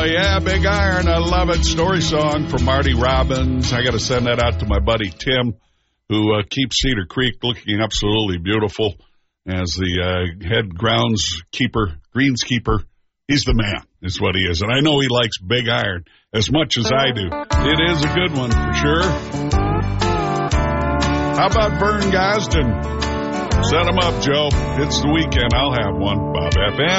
Yeah, Big Iron. I love it. Story song from Marty Robbins. I got to send that out to my buddy Tim, who keeps Cedar Creek looking absolutely beautiful as the head greenskeeper. He's the man, is what he is. And I know he likes Big Iron as much as I do. It is a good one for sure. How about Vern Gosden? Set him up, Joe. It's the weekend. I'll have one. Bob FM.